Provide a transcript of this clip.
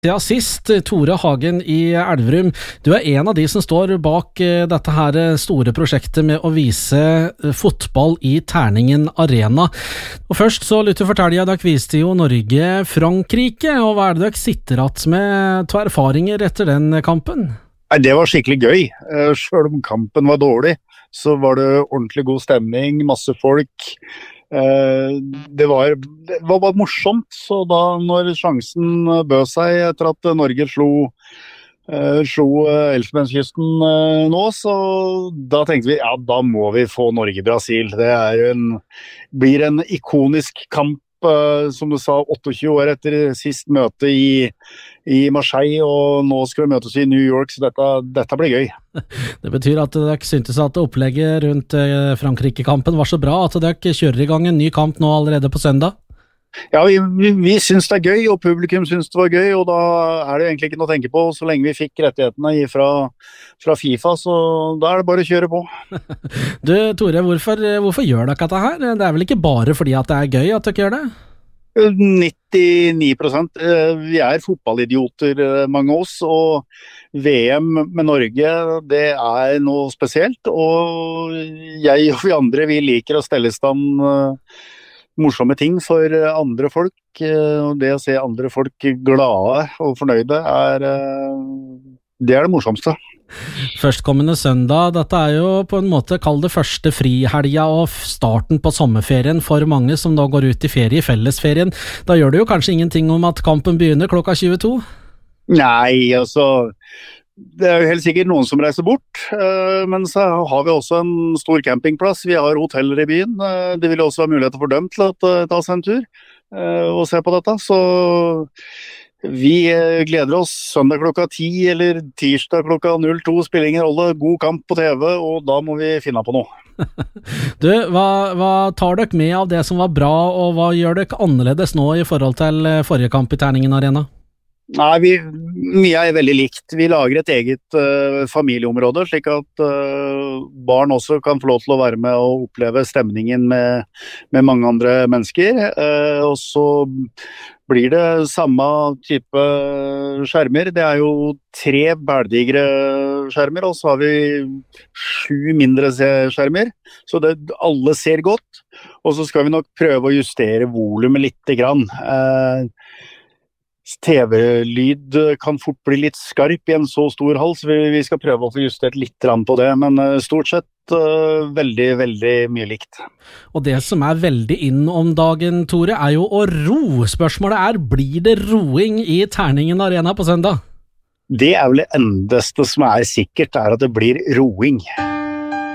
Ja, sist, Tore Hagen i Elverum, du en av de som står bak dette her store prosjektet med å vise fotball i Terningen Arena. Og først så lytter du fortelle, dere viste jo Norge-Frankrike, og hva det dere sitter att med til erfaringer etter den kampen? Nei, det var skikkelig gøy. Selv om kampen var dårlig, så var det ordentlig god stemning, masse folk. Det var bare morsomt, så da når sjansen bød seg etter at Norge slo Elfenbenskysten nå, så da tenkte vi, ja, da må vi få Norge-Brasil. Det blir en ikonisk kamp, som du sa, 28 år etter sist møte i Marseille, og nå skal vi møtes i New York, så dette blir gøy. Det betyr at dere syntes at opplegget rundt Frankrike-kampen var så bra at dere kjører i gang en ny kamp nå allerede på søndag? Ja, vi synes det gøy, og publikum synes det var gøy, og da det egentlig ikke noe å tenke på. Så lenge vi fikk rettighetene fra FIFA, så da det bare å kjøre på. Du, Tore, hvorfor gjør dere dette her? Det vel ikke bare fordi at det gøy at dere gjør det? 99%. Vi fotballidioter, mange av oss, og VM med Norge, det noe spesielt, og jeg og vi andre, vi liker å stelle i stand morsomme ting for andre folk, og det å se andre folk glade og fornøyde det det morsomste. Førstkommende søndag, dette jo på en måte, kall det første frihelga og starten på sommerferien for mange som da går ut i ferie, i fellesferien. Da gjør det jo kanskje ingenting om at kampen begynner klokka 22? Nei, altså det jo helt sikkert noen som reiser bort, men så har vi også en stor campingplass, vi har hoteller i byen, det vil også være muligheter for dem til å ta seg en tur og se på dette, så vi gleder oss søndag klokka 10 eller tirsdag klokka 02, spiller ingen rolle, god kamp på TV, og da må vi finne på noe. Du, hva tar dere med av det som var bra, og hva gjør dere annerledes nå i forhold til forrige kamp i Terningen Arena? Nei, mye veldig likt. Vi lager et eget familieområde, slik at barn også kan få lov til å være med og oppleve stemningen med mange andre mennesker. Og så blir det samme type skjermer. Det jo 3 bældigre skjermer, og så har vi 7 mindre skjermer. Så alle ser godt, og så skal vi nok prøve å justere volumet litt grann. TV-lyd kan fort bli litt skarp i en så stor hall, så vi skal prøve å få justert litt på det, men stort sett veldig, veldig mye likt. Og det som veldig inn om dagen, Tore, jo å ro. Spørsmålet blir det roing i Terningen Arena på søndag? Det vel det endeste som sikkert, at det blir roing.